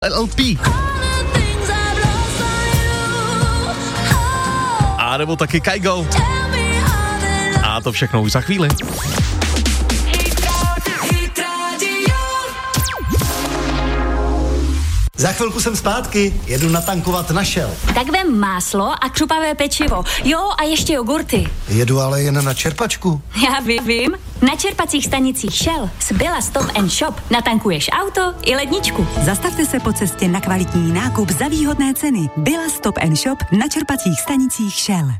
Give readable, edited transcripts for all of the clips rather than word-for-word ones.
LP. A nebo taky Kygo. A to všechno už za chvíli. Za chvilku jsem zpátky, jedu natankovat na Shell. Tak vem máslo a křupavé pečivo. Jo, a ještě jogurty. Jedu ale jen na čerpačku. Já vím. Na čerpacích stanicích Shell z Billa Stop & Shop natankuješ auto i ledničku. Zastavte se po cestě na kvalitní nákup za výhodné ceny. Billa Stop & Shop na čerpacích stanicích Shell.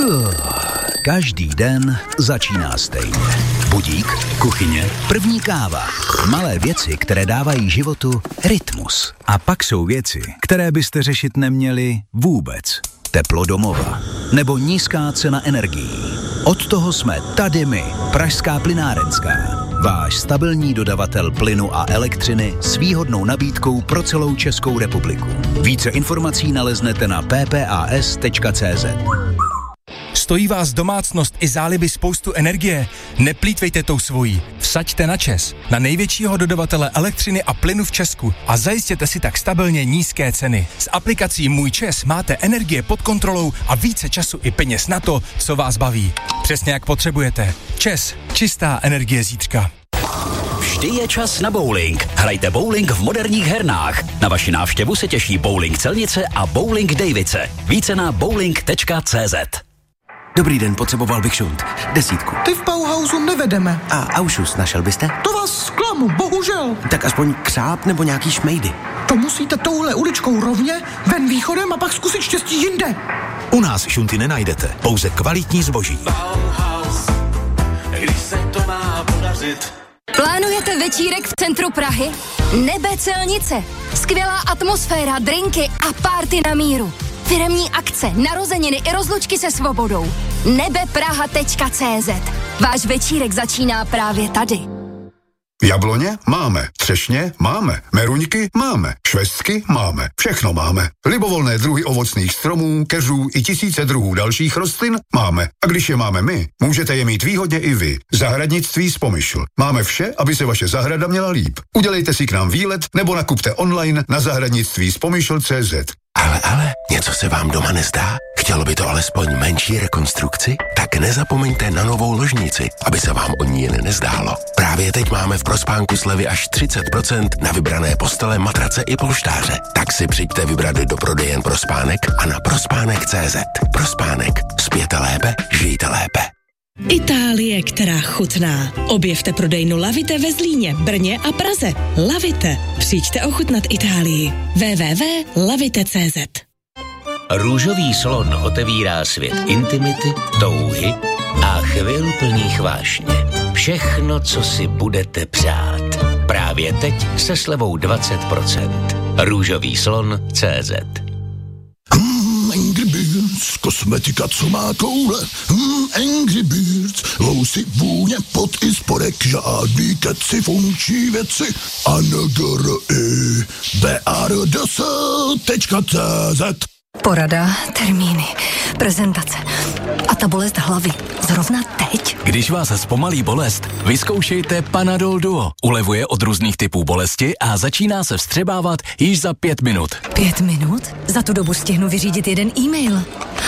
Každý den začíná stejně. Budík, kuchyně, první káva. Malé věci, které dávají životu rytmus. A pak jsou věci, které byste řešit neměli vůbec. Teplo domova nebo nízká cena energií. Od toho jsme tady my, Pražská plynárenská. Váš stabilní dodavatel plynu a elektřiny s výhodnou nabídkou pro celou Českou republiku. Více informací naleznete na ppas.cz. Stojí vás domácnost i záliby spoustu energie? Neplýtvejte tou svojí. Vsaďte na ČEZ, na největšího dodavatele elektřiny a plynu v Česku a zajistěte si tak stabilně nízké ceny. S aplikací Můj ČEZ máte energie pod kontrolou a více času i peněz na to, co vás baví. Přesně jak potřebujete. ČEZ, čistá energie zítřka. Vždy je čas na bowling. Hrajte bowling v moderních hernách. Na vaši návštěvu se těší Bowling Celnice a Bowling Dejvice. Více na bowling.cz. Dobrý den, potřeboval bych šunt. 10. Ty v Bauhausu nevedeme. A Aušus našel byste? To vás zklamu, bohužel. Tak aspoň křáp nebo nějaký šmejdy. To musíte touhle uličkou rovně, ven východem a pak zkusit štěstí jinde. U nás šunty nenajdete, pouze kvalitní zboží. Bauhaus, když se to má podařit. Plánujete večírek v centru Prahy? Nebe Celnice. Skvělá atmosféra, drinky a party na míru. Firemní akce, narozeniny i rozlučky se svobodou. nebepraha.cz. Váš večírek začíná právě tady. Jabloně máme, třešně máme, meruňky máme, švestky máme, všechno máme. Libovolné druhy ovocných stromů, keřů i tisíce druhů dalších rostlin máme. A když je máme my, můžete je mít výhodně i vy. Zahradnictví Spomyšl. Máme vše, aby se vaše zahrada měla líp. Udělejte si k nám výlet nebo nakupte online na zahradnictví-spomyšl.cz. Ale, něco se vám doma nezdá? Chtělo by to alespoň menší rekonstrukci? Tak nezapomeňte na novou ložnici, aby se vám o ní jen nezdálo. Právě teď máme v Prospánku slevy až 30% na vybrané postele, matrace i polštáře. Tak si přijďte vybrat do prodejen Prospánek a na prospánek.cz. Prospánek. Spěte lépe, žijte lépe. Itálie, která chutná. Objevte prodejnu Lavite ve Zlíně, Brně a Praze. Lavite. Přijďte ochutnat Itálii. www.lavite.cz. Růžový slon otevírá svět intimity, touhy a chvil plných vášně. Všechno, co si budete přát. Právě teď se slevou 20%. Růžový slon.cz. Angry Birds, kosmetika, co má koule. Angry Birds, lousy, vůně, pot i spodek, žádný keci, funkční věci. BRDS.cz. Porada, termíny, prezentace a ta bolest hlavy. Zrovna teď? Když vás zpomalí bolest, vyzkoušejte Panadol Duo. Ulevuje od různých typů bolesti a začíná se vstřebávat již za 5 minut. 5 minut? Za tu dobu stihnu vyřídit jeden e-mail.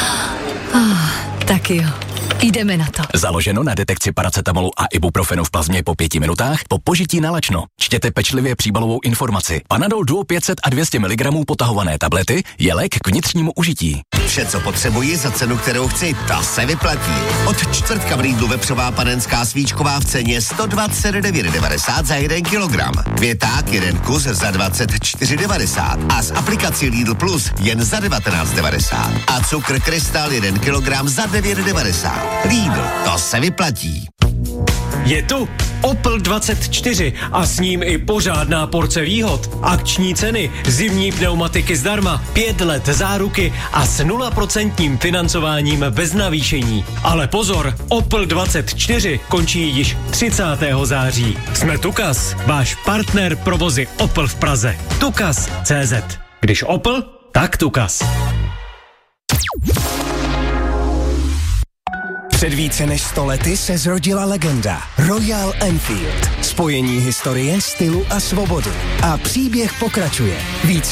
Tak jo. Jdeme na to. Založeno na detekci paracetamolu a ibuprofenu v plazmě po 5 minutách po požití nalačno. Čtěte pečlivě příbalovou informaci. Panadol Duo 500 a 200 mg potahované tablety je lék k vnitřnímu užití. Vše, co potřebuji za cenu, kterou chci, ta se vyplatí. Od čtvrtka v Lidlu vepřová panenská svíčková v ceně 129,90 za 1 kilogram. Květák, jeden kus za 24,90 a s aplikací Lidl Plus jen za 19,90. A cukr Krystal 1 kilogram za 9,90. Lidl, to se vyplatí. Je tu Opel 24 a s ním i pořádná porce výhod. Akční ceny, zimní pneumatiky zdarma, 5 let záruky a s 0% financováním bez navýšení. Ale pozor, Opel 24 končí již 30. září. Jsme Tukas, váš partner provozy Opel v Praze. Tukas.cz. Když Opel, tak Tukas. Před více než 100 lety se zrodila legenda Royal Enfield. Spojení historie, stylu a svobody. A příběh pokračuje. Více